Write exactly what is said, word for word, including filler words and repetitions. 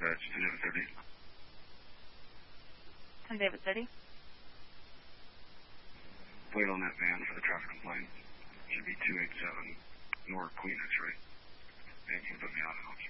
That's ten David thirty. ten David thirty. Wait on that van for the traffic complaint. Should be two eight seven North Queen X-ray. And you can put me on it.